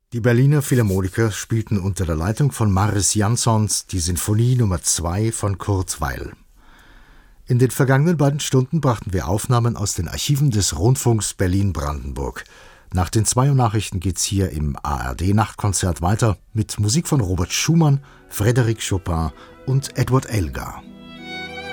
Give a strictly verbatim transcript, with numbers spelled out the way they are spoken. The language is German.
Die Berliner Philharmoniker spielten unter der Leitung von Mariss Jansons die Sinfonie Nummer zwei von Kurt Weill. In den vergangenen beiden Stunden brachten wir Aufnahmen aus den Archiven des Rundfunks Berlin-Brandenburg. Nach den zwei Uhr Nachrichten geht's hier im A R D-Nachtkonzert weiter mit Musik von Robert Schumann, Frédéric Chopin und Edward Elgar.